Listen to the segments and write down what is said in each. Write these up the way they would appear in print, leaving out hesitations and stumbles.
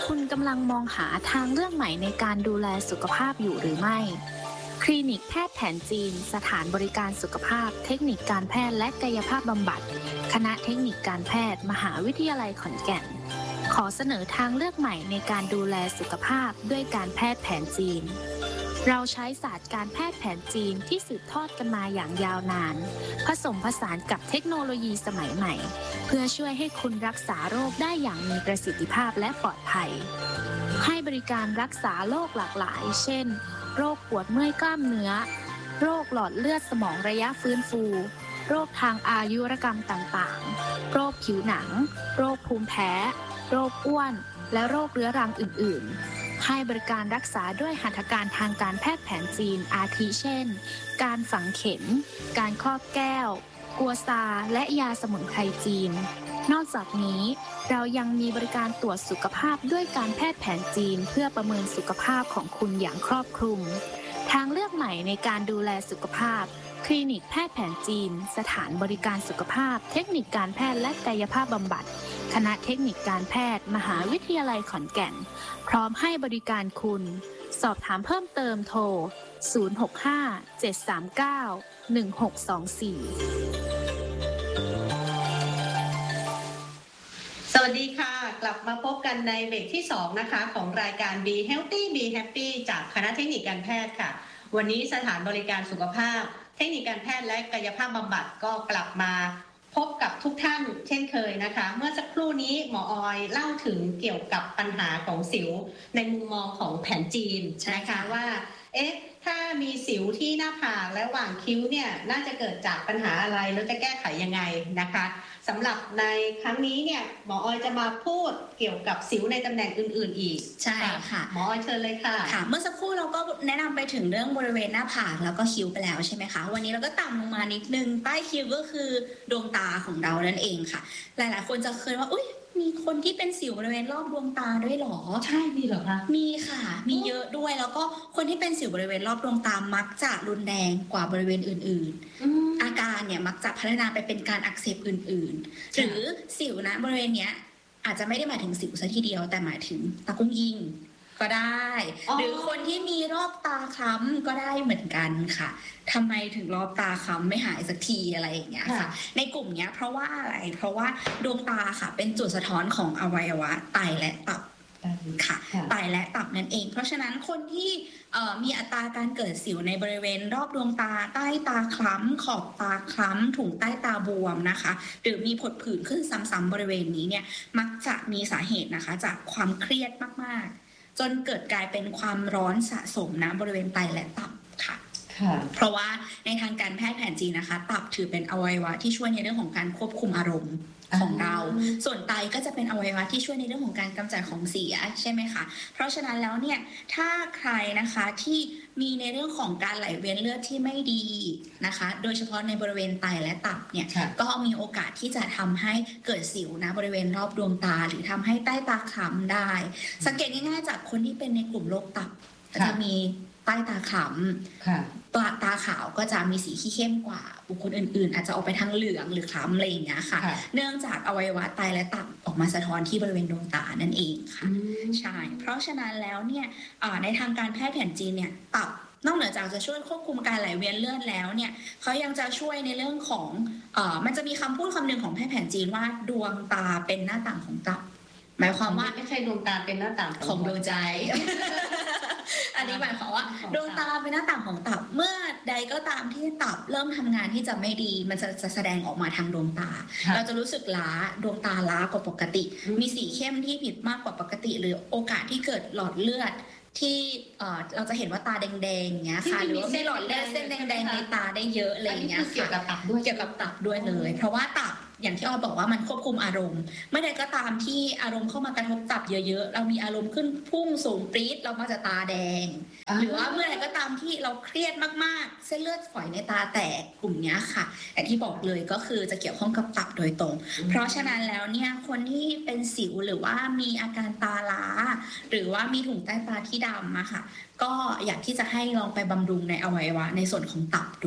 คุณกำลังมองหาทางเลือกใหม่ในการดูแลสุขภาพอยู่หรือไม่คลินิกแพทย์แผนจีนสถานบริการสุขภาพเทคนิคการแพทย์และกายภาพบำบัดคณะเทคนิคการแพทย์มหาวิทยาลัยขอนแก่นขอเสนอทางเลือกใหม่ในการดูแลสุขภาพด้วยการแพทย์แผนจีนเราใช้ศาสตร์การแพทย์แผนจีนที่สืบทอดกันมาอย่างยาวนานผสมผสานกับเทคโนโลยีสมัยใหม่เพื่อช่วยให้คุณรักษาโรคได้อย่างมีประสิทธิภาพและปลอดภัยให้บริการรักษาโรคหลากหลายเช่นโรคปวดเมื่อยกล้ามเนื้อโรคหลอดเลือดสมองระยะฟื้นฟูโรคทางอายุรกรรมต่างๆโรคผิวหนังโรคภูมิแพ้โรคอ้วนและโรคเรื้อรังอื่นๆให้บริการรักษาด้วยหัตถการทางการแพทย์แผนจีนอาทิเช่นการฝังเข็มการครอบแก้วกัวซาและยาสมุนไพรจีนนอกจากนี้เรายังมีบริการตรวจสุขภาพด้วยการแพทย์แผนจีนเพื่อประเมินสุขภาพของคุณอย่างครอบคลุมทางเลือกใหม่ในการดูแลสุขภาพคลินิกแพทย์แผนจีนสถานบริการสุขภาพเทคนิคการแพทย์และกายภาพบำบัดคณะเทคนิคการแพทย์มหาวิทยาลัยขอนแก่นพร้อมให้บริการคุณสอบถามเพิ่มเติมโทร065-739-1624 สวัสดีค่ะกลับมาพบกันในเบรกที่2นะคะของรายการ Be Healthy Be Happy จากคณะเทคนิคการแพทย์ค่ะวันนี้สถานบริการสุขภาพเทคนิคการแพทย์และกายภาพบำบัดก็กลับมาพบกับทุกท่านเช่นเคยนะคะเมื่อสักครู่นี้หมอออยเล่าถึงเกี่ยวกับปัญหาของสิวในมุมมองของแผนจีนนะคะว่าถ้ามีสิวที่หน้าผากและหว่างคิ้วเนี่ยน่าจะเกิดจากปัญหาอะไรแล้วจะแก้ไขยังไงนะคะสำหรับในครั้งนี้เนี่ยหมอออยจะมาพูดเกี่ยวกับสิวในตำแหน่งอื่นๆอีกใช่ค่ะหมอออยเชิญเลยค่ะค่ะเมื่อสักครู่เราก็แนะนำไปถึงเรื่องบริเวณหน้าผากแล้วก็คิ้วไปแล้วใช่ไหมคะวันนี้เราก็ต่ำลงมานิดนึงใต้คิ้วก็คือดวงตาของเรานั่นเองค่ะหลายๆคนจะเคยว่าอุ๊ยมีคนที่เป็นสิวบริเวณรอบดวงตาด้วยหรอใช่มีเหรอคะมีค่ะมีเยอะด้วยแล้วก็คนที่เป็นสิวบริเวณรอบดวงตามักจะรุนแรงกว่าบริเวณอื่นๆอาการเนี่ยมักจะพัฒนาไปเป็นการอักเสบอื่นๆหรือสิวนะบริเวณเนี้ยอาจจะไม่ได้หมายถึงสิวซะทีเดียวแต่หมายถึงตากุ้งยิงก็ได้หรือคนที่มีรอบตาคล้ำก็ได้เหมือนกันค่ะทำไมถึงรอบตาคล้ำไม่หายสักทีอะไรอย่างเงี้ยค่ะในกลุ่มเนี้ยเพราะว่าอะไรเพราะว่าดวงตาค่ะเป็นจุดสะท้อนของอวัยวะไตและตับค่ะไตและตับนั่นเองเพราะฉะนั้นคนที่มีอัตราการเกิดสิวในบริเวณรอบดวงตาใต้ตาคล้ำขอบตาคล้ำถุงใต้ตาบวมนะคะหรือมีผดผื่นขึ้นซ้ำๆบริเวณนี้เนี่ยมักจะมีสาเหตุนะคะจากความเครียดมากๆจนเกิดกลายเป็นความร้อนสะสมนะบริเวณไตและตับค่ะเพราะว่าในทางการแพทย์แผนจีนนะคะตับถือเป็นอวัยวะที่ช่วยในเรื่องของการควบคุมอารมณ์ของเราส่วนไตก็จะเป็นอวัยวะที่ช่วยในเรื่องของการกำจัดของเสียใช่ไหมคะเพราะฉะนั้นแล้วเนี่ยถ้าใครนะคะที่มีในเรื่องของการไหลเวียนเลือดที่ไม่ดีนะคะโดยเฉพาะในบริเวณไตและตับเนี่ยก็มีโอกาสที่จะทำให้เกิดสิวนะบริเวณรอบดวงตาหรือทำให้ใต้ตาคล้ำได้สังเกตง่ายๆจากคนที่เป็นในกลุ่มโรคตับจะมีใต้ตาคล้ำตาขาวก็จะมีสีที่เข้มกว่าบุคคลอื่นๆอาจจะออกไปทางเหลืองหรือคล้ำอะไรอย่างเงี้ยค่ะเนื่องจากอวัยวะไตและตับออกมาสะท้อนที่บริเวณดวงตานั่นเองค่ะใช่เพราะฉะนั้นแล้วเนี่ยในทางการแพทย์แผนจีนเนี่ยตับนอกเหนือจากจะช่วยควบคุมการไหลเวียนเลือดแล้วเนี่ยเขายังจะช่วยในเรื่องของมันจะมีคำพูดคำหนึ่งของแพทย์แผนจีนว่าดวงตาเป็นหน้าต่างของตับหมายความว่าไม่ใช่ดวงตาเป็นหน้าต่างของดวงใจอันนี้หมายความว่าดวงตาเป็นหน้าต่างของตับเมื่อใดก็ตามที่ตับเริ่มทำงานที่จะไม่ดีมันจะแสดงออกมาทางดวงตาเราจะรู้สึกล้าดวงตาล้ากว่าปกติมีสีเข้มที่ผิดมากกว่าปกติหรือโอกาสที่เกิดหลอดเลือดที่เราจะเห็นว่าตาแดงๆเงี้ยค่ะหรือว่ามีหลอดเลือดเส้นแดงๆในตาได้เยอะอะไรเงี้ยค่ะเกี่ยวกับตับด้วยเลยเพราะว่าตับอย่างที่อ้อบอกว่ามันควบคุมอารมณ์เมื่อใดก็ตามที่อารมณ์เข้ามากระทบตับเยอะๆเรามีอารมณ์ขึ้นพุ่งสูงปรี๊ดเราก็จะตาแดงหรือว่าเมื่อใดก็ตามที่เราเครียดมากๆเส้นเลือดฝอยในตาแตกกลุ่มนี้ค่ะแต่ที่บอกเลยก็คือจะเกี่ยวข้องกับตับโดยตรงเพราะฉะนั้นแล้วเนี่ยคนที่เป็นสิวหรือว่ามีอาการตาล้าหรือว่ามีถุงใต้ตาที่ดำอะค่ะก็อยากที่จะให้ลองไปบำรุงในอวัยวะในส่วนของตับดู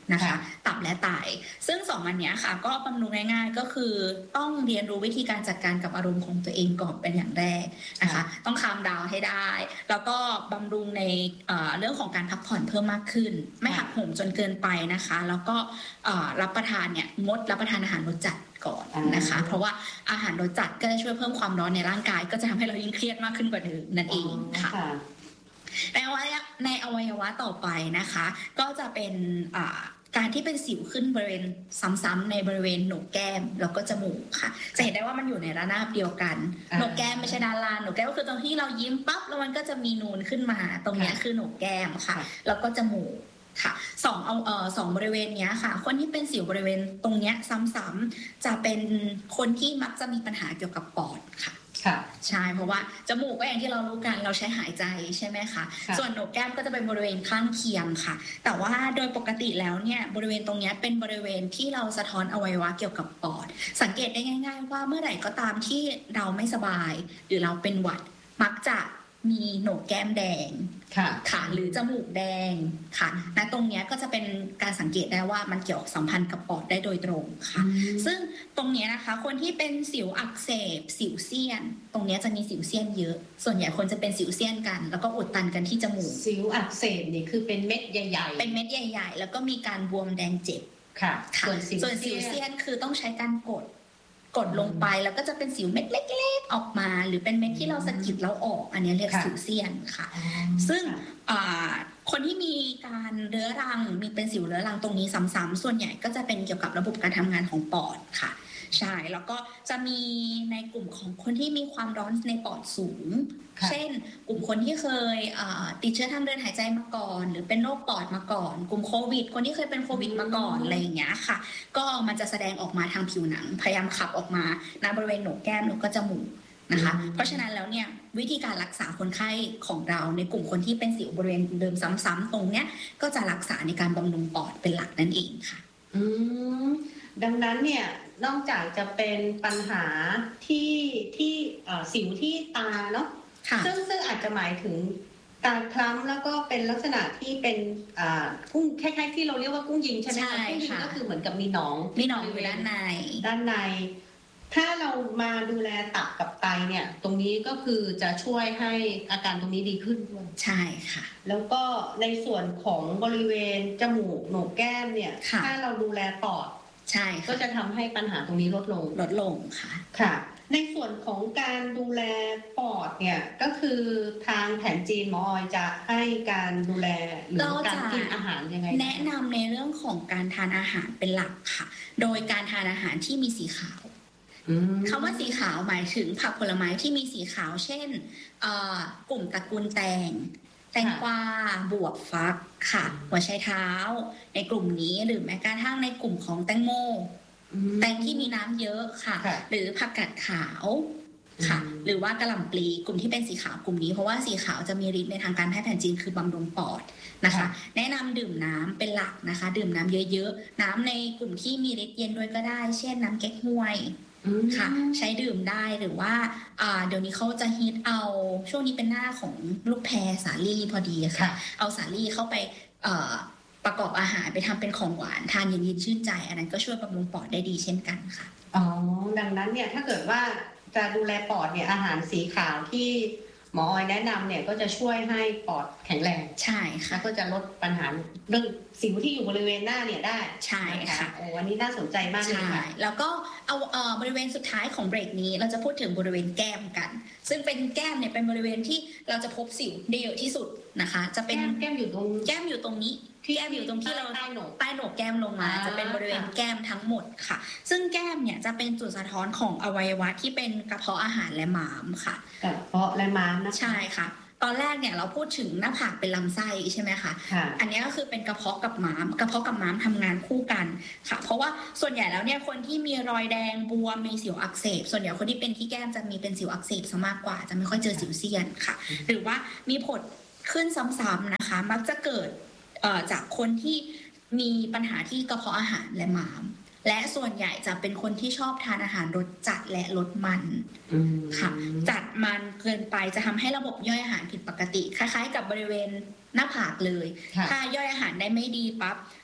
นะคะตับและไตซึ่ง2อันเนี้ยค่ะก็บำรุงง่ายๆก็คือต้องเรียนรู้วิธีการจัดการกับอารมณ์ของตัวเองก่อนเป็นอย่างแรกนะคะต้องคามดาวน์ให้ได้แล้วก็บำรุงในเรื่องของการพักผ่อนเพิ่มมากขึ้นไม่หักโหมจนเกินไปนะคะแล้วก็รับประทานเนี่ยงดรับประทานอาหารรสจัดก่อนนะคะเพราะว่าอาหารรสจัดก็จะช่วยเพิ่มความร้อนในร่างกายก็จะทำให้เรายิ่งเครียดมากขึ้นกว่าเดิมนั่นเองค่ะในอวัยวะต่อไปนะคะก็จะเป็นการที่เป็นสิวขึ้นบริเวณซ้ำๆในบริเวณโหนกแก้มแล้วก็จมูกค่ะจะเห็นได้ว่ามันอยู่ในระนาบเดียวกันโหนกแก้มไม่ใช่ด้านล่างโหนกแก้มก็คือตรงที่เรายิ้มปั๊บแล้วมันก็จะมีนูนขึ้นมาตรงนี้คือโหนกแก้มค่ะแล้วก็จมูกค่ะสองบริเวณเนี้ยค่ะคนที่เป็นสิวบริเวณตรงเนี้ยซ้ำๆจะเป็นคนที่มักจะมีปัญหาเกี่ยวกับปอดค่ะใช่เพราะว่าจมูกก็อย่างที่เรารู้กันเราใช้หายใจใช่ไหมคะส่วนโหนกแก้มก็จะเป็นบริเวณข้างเคียงค่ะแต่ว่าโดยปกติแล้วเนี่ยบริเวณตรงนี้เป็นบริเวณที่เราสะท้อนอวัยวะเกี่ยวกับปอดสังเกตได้ง่ายๆว่าเมื่อไหร่ก็ตามที่เราไม่สบายหรือเราเป็นหวัดมักจะมีโหนกแก้มแดงค่ะหรือจมูกแดงค่ะณตรงนี้ก็จะเป็นการสังเกตได้ว่ามันเกี่ยวสัมพันธ์กับปอดได้โดยตรงค่ะซึ่งตรงนี้นะคะคนที่เป็นสิวอักเสบสิวเซียนตรงนี้จะมีสิวเซียนเยอะส่วนใหญ่คนจะเป็นสิวเซียนกันแล้วก็อุดตันกันที่จมูกสิวอักเสบนี่คือเป็นเม็ดใหญ่ๆเป็นเม็ดใหญ่ๆแล้วก็มีการบวมแดงเจ็บค่ะส่วนสิวเซียนคือต้องใช้การกดลงไปแล้วก็จะเป็นสิวเม็ดเล็กๆออกมาหรือเป็นเม็ดที่เราสะกิดแล้วออกอันนี้เรียกสิวเซียนค่ะซึ่งคนที่มีการเรื้อรังมีเป็นสิวเรื้อรังตรงนี้ซ้ำๆส่วนใหญ่ก็จะเป็นเกี่ยวกับระบบการทำงานของปอดค่ะใช่แล้วก็จะมีในกลุ่มของคนที่มีความร้อนในปอดสูงเช่นกลุ่มคนที่เคยติดเชื้อทางเดินหายใจมาก่อนหรือเป็นโรคปอดมาก่อนกลุ่มโควิดคนที่เคยเป็นโควิดมาก่อนอะไรอย่างเงี้ยค่ะก็มันจะแสดงออกมาทางผิวหนังพยายามขับออกมาณบริเวณโหนกแก้มแล้วก็จมูกนะคะเพราะฉะนั้นแล้วเนี่ยวิธีการรักษาคนไข้ของเราในกลุ่มคนที่เป็นสิวบริเวณเดิมซ้ำๆตรงเนี้ยก็จะรักษาในการบำรุงปอดเป็นหลักนั่นเองค่ะดังนั้นเนี่ยนอกจากจะเป็นปัญหาที่สิวที่ตาเนาะซึ่งอาจจะหมายถึงตาคล้ำแล้วก็เป็นลักษณะที่เป็นกุ้งคล้ายๆที่เราเรียกว่ากุ้งยิงใช่ไหมคะกุ้งยิงก็คือเหมือนกับมีหนองอยู่ด้านในถ้าเรามาดูแลตับกับไตเนี่ยตรงนี้ก็คือจะช่วยให้อาการตรงนี้ดีขึ้นด้วยใช่ค่ะแล้วก็ในส่วนของบริเวณจมูกโหนกแก้มเนี่ยถ้าเราดูแลปอดใช่ก็จะทำให้ปัญหาตรงนี้ลดลงค่ะในส่วนของการดูแลปอดเนี่ยก็คือทางแผนจีนหมอออยจะให้การดูแลหรือการกินอาหารยังไงแนะนำในเรื่องของการทานอาหารเป็นหลักค่ะโดยการทานอาหารที่มีสีขาวคำว่าสีขาวหมายถึงผักผลไม้ที่มีสีขาวเช่นกลุ่มตระกูลแตงกวาบวบฟักค่ะหัวไชเท้าในกลุ่มนี้หรือแม้กระทั่งในกลุ่มของแตงโมแตงที่มีน้ำเยอะค่ะหรือผักกาดขาวค่ะหรือว่ากะหล่ำปลีกลุ่มที่เป็นสีขาวกลุ่มนี้เพราะว่าสีขาวจะมีฤทธิ์ในทางการแพทย์แผนจีนคือบำรุงปอดนะคะแนะนำดื่มน้ำเป็นหลักนะคะดื่มน้ำเยอะๆน้ำในกลุ่มที่มีฤทธิ์เย็นด้วยก็ได้เช่นน้ำเก๊กฮวยค่ะใช้ดื่มได้หรือว่าเดี๋ยวนี้เขาจะฮิตเอาช่วงนี้เป็นหน้าของลูกแพรสาลี่พอดีค่ะเอาสาลี่เข้าไปประกอบอาหารไปทำเป็นของหวานทานเย็นๆชื่นใจอันนั้นก็ช่วยบำรุงปอดได้ดีเช่นกันค่ะดังนั้นเนี่ยถ้าเกิดว่าจะดูแลปอดเนี่ยอาหารสีขาวที่หมอออยแนะนำเนี่ยก็จะช่วยให้ปอดแข็งแรงใช่ค่ะก็จะลดปัญหาเรื่องสิวที่อยู่บริเวณหน้าเนี่ยได้ใช่ค่ะอันนี้น่าสนใจมากเลยค่ะแล้วก็เอาบริเวณสุดท้ายของเบรกนี้เราจะพูดถึงบริเวณแก้มกันซึ่งเป็นแก้มเนี่ยเป็นบริเวณที่เราจะพบสิวได้เยอะที่สุดนะคะจะเป็นแก้มอยู่ตรงนี้แก้มอยู่ตรงที่เราใต้โหนกแก้มลงมาจะเป็นบริเวณแก้มทั้งหมดค่ะซึ่งแก้มเนี่ยจะเป็นจุดสะท้อนของอวัยวะที่เป็นกระเพาะอาหารและม้ามค่ะกระเพาะและม้ามนะใช่ค่ะตอนแรกเนี่ยเราพูดถึงหน้าผากเป็นลำไส้ใช่ไหมคะอันนี้ก็คือเป็นกระเพาะกับม้ามทำงานคู่กันค่ะเพราะว่าส่วนใหญ่แล้วเนี่ยคนที่มีรอยแดงบวมมีสิวอักเสบส่วนใหญ่คนที่เป็นที่แก้มจะมีเป็นสิวอักเสบซะมากกว่าจะไม่ค่อยเจอสิวเซียนค่ะหรือว่ามีผดขึ้นซ้ำๆนะคะมักจะเกิดจากคนที่มีปัญหาที่กระเพาะอาหารและม้ามและส่วนใหญ่จะเป็นคนที่ชอบทานอาหารรสจัดและรสมันค่ะจัดมันเกินไปจะทำให้ระบบย่อยอาหารผิดปกติคล้ายๆกับบริเวณหน้าผากเลยถ้าย่อยอาหารได้ไม่ดีปั๊บ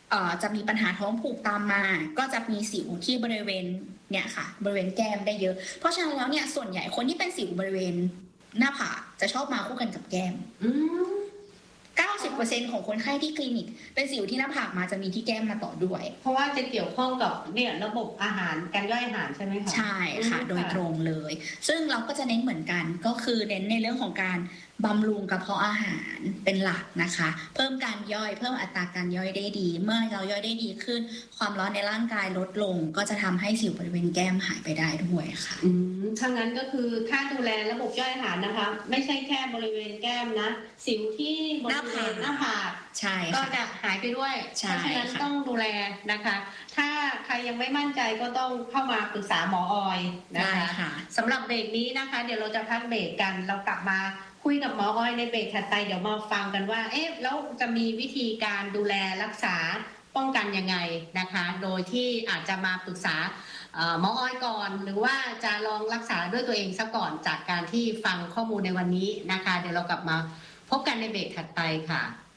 จะมีปัญหาท้องผูกตามมาก็จะมีสิวที่บริเวณเนี่ยค่ะบริเวณแก้มได้เยอะเพราะฉะนั้นแล้วเนี่ยส่วนใหญ่คนที่เป็นสิวบริเวณหน้าผากจะชอบมาคู่กันกับแก้ม90% ของคนไข้ที่คลินิกเป็นสิวที่หน้าผากมาจะมีที่แก้มมาต่อด้วยเพราะว่าจะเกี่ยวข้องกับเนี่ยระบบอาหารการย่อยอาหารใช่ไหมคะใช่ค่ะโดยตรงเลยซึ่งเราก็จะเน้นเหมือนกันก็คือเน้นในเรื่องของการบำรุงกระเพาะอาหารเป็นหลักนะคะเพิ่มการย่อยเพิ่มอัตราการย่อยได้ดีเมื่อเราย่อยได้ดีขึ้นความร้อนในร่างกายลดลงก็จะทำให้สิวบริเวณแก้มหายไปได้ด้วยค่ะถ้างั้นก็คือถ้าดูแลระบบย่อยอาหารนะคะไม่ใช่แค่บริเวณแก้มนะสิวที่บริเวณหน้าผากใช่ก็จะหายไปด้วยเพราะฉะนั้นต้องดูแลนะคะถ้าใครยังไม่มั่นใจก็ต้องเข้ามาปรึกษาหมอออยนะคะสำหรับเบรกนี้นะคะเดี๋ยวเราจะพักเบรกกันเรากลับมาคุยกับหมอออยในเบรกถัดไปเดี๋ยวมาฟังกันว่าแล้วจะมีวิธีการดูแลรักษาป้องกันยังไงนะคะโดยที่อาจจะมาปรึกษาหมอออยก่อนหรือว่าจะลองรักษาด้วยตัวเองซะก่อนจากการที่ฟังข้อมูลในวันนี้นะคะเดี๋ยวเรากลับมาพบกันในเบรกถัดไปค่ะ